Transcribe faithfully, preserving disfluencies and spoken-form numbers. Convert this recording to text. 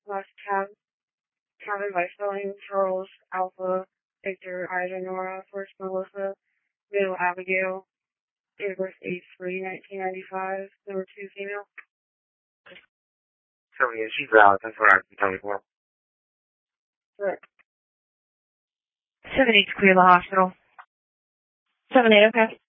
last tab, cabin by spelling, Charles, Alpha, Victor, Ida, Nora, first Melissa, middle Abigail, date of birth eight three nineteen ninety-five, number two female. So yeah, she's out. That's what I can tell you for. Correct. seven eight to clear the hospital. seven eight, okay.